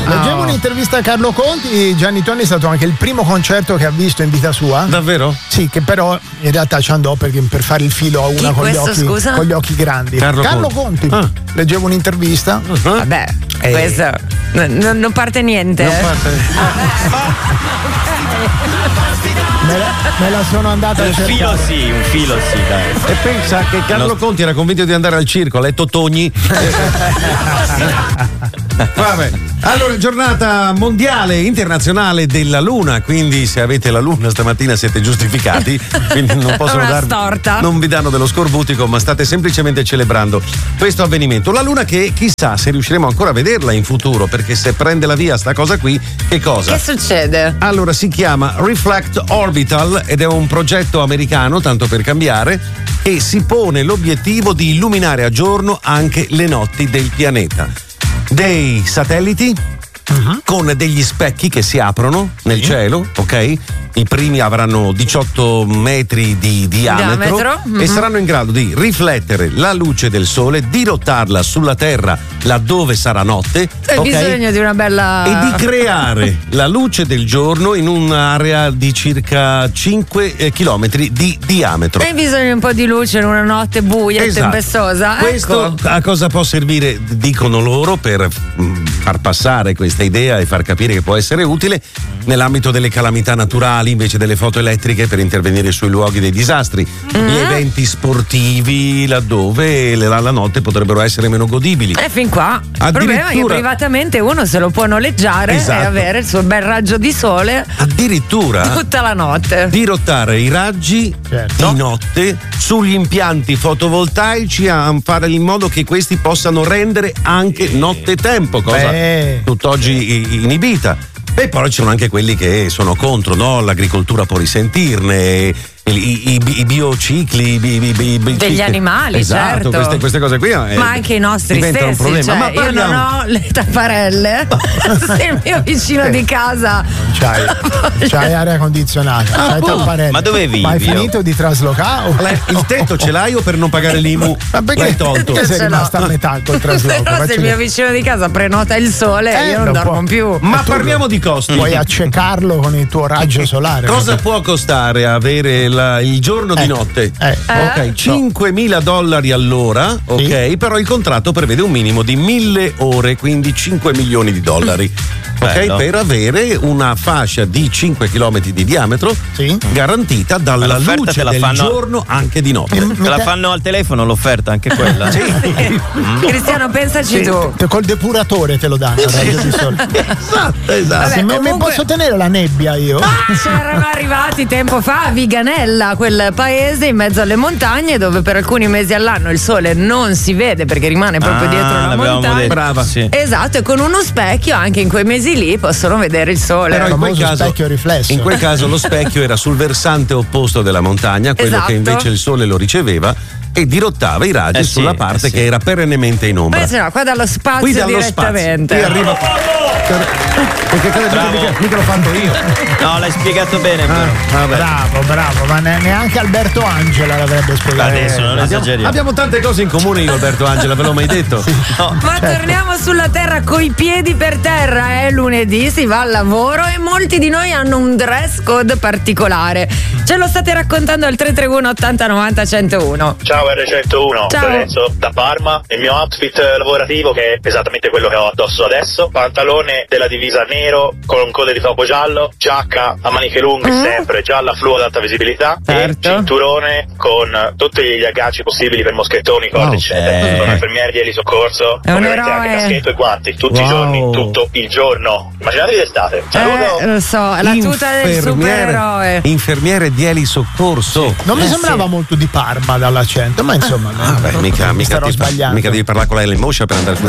Leggevo un'intervista a Carlo Conti. Gianni Tonni è stato anche il primo concerto che ha visto in vita sua. Davvero? Sì, che però in realtà ci andò per fare il filo a una con gli occhi grandi. Carlo Conti. Leggevo un'intervista. Vabbè, questo non parte niente. Non parte. Me la sono andata a cercare. Un filo sì, dai. E pensa che Carlo Conti era convinto di andare al circo, ha letto Togni. Vabbè. Allora, giornata mondiale internazionale della Luna, quindi se avete la Luna stamattina siete giustificati, quindi non possono non vi danno dello scorbutico, ma state semplicemente celebrando questo avvenimento. La Luna che chissà se riusciremo ancora a vederla in futuro, perché se prende la via sta cosa qui, che cosa? Che succede? Allora, si chiama Reflect Orbital ed è un progetto americano, tanto per cambiare, e si pone l'obiettivo di illuminare a giorno anche le notti del pianeta. Dei satelliti con degli specchi che si aprono nel cielo, ok? I primi avranno 18 metri di diametro e saranno in grado di riflettere la luce del sole, dirottarla sulla Terra laddove sarà notte. Hai bisogno di una bella. E di creare la luce del giorno in un'area di circa 5 chilometri di diametro. Hai bisogno di un po' di luce in una notte buia e tempestosa. Questo a cosa può servire, dicono loro, per far passare questa idea e far capire che può essere utile nell'ambito delle calamità naturali invece delle foto elettriche, per intervenire sui luoghi dei disastri, gli eventi sportivi laddove la notte potrebbero essere meno godibili. Fin qua il problema è che privatamente uno se lo può noleggiare e avere il suo bel raggio di sole addirittura tutta la notte, dirottare i raggi di notte sugli impianti fotovoltaici, a fare in modo che questi possano rendere anche nottetempo, cosa tutt'oggi inibita. E poi ci sono anche quelli che sono contro, no? L'agricoltura può risentirne, i biocicli degli animali, esatto, certo. Queste cose qui ma anche i nostri stessi, un problema. Cioè, ma io non ho le tapparelle se il mio vicino di casa c'hai aria condizionata, c'hai tapparelle. Ma dove vivi? Ma hai finito di traslocare? Il tetto ce l'hai o per non pagare l'IMU l'hai tolto? Perché sei rimasta a metà col trasloco? Però se il mio vicino di casa prenota il sole io non dormo più. Ma parliamo di costi. Puoi accecarlo con il tuo raggio solare. Cosa può costare avere il giorno di notte? Ok, $5.000 all'ora, ok, però il contratto prevede un minimo di 1.000 ore, quindi $5 milioni. Ok, per avere una fascia di 5 km di diametro garantita dalla luce del giorno anche di notte. Te la fanno al telefono l'offerta, anche quella? Cristiano, pensaci tu. Col depuratore te lo danno. Esatto. Vabbè, comunque... posso tenere la nebbia io? C'erano arrivati tempo fa a Viganella, quel paese in mezzo alle montagne dove per alcuni mesi all'anno il sole non si vede perché rimane proprio dietro la montagna. Brava. Sì. Esatto, e con uno specchio anche in quei mesi lì possono vedere il sole. Però in quel caso, specchio riflesso. In quel caso lo specchio era sul versante opposto della montagna, quello che invece il sole lo riceveva e dirottava i raggi sulla parte che era perennemente in ombra. Beh, no, qua dallo spazio direttamente. Qui arriva perché mica l'ho fatto io. No, l'hai spiegato bene. Bravo, ma neanche Alberto Angela l'avrebbe spiegato. Adesso non esageriamo. Abbiamo tante cose in comune io e Alberto Angela, ve l'ho mai detto? No. Ma torniamo sulla terra coi piedi per terra, è lunedì, si va al lavoro e molti di noi hanno un dress code particolare. Ce lo state raccontando al 331 80 90 101. Ciao R101, Lorenzo da Parma. Il mio outfit lavorativo, che è esattamente quello che ho addosso adesso: pantalone della divisa nero con code di topo giallo, giacca a maniche lunghe sempre gialla fluo ad alta visibilità e cinturone con tutti gli agganci possibili per moschettoni, corde eccetera. Sono infermieri di elisoccorso, ovviamente anche caschetto e guanti tutti i giorni, tutto il giorno. Immaginatevi l'estate. Saluto. Lo so, la tuta del supereroe. Infermiere di elisoccorso. Non mi sembrava molto di Parma dall'accento, ma insomma mica devi parlare con la Moscia per andare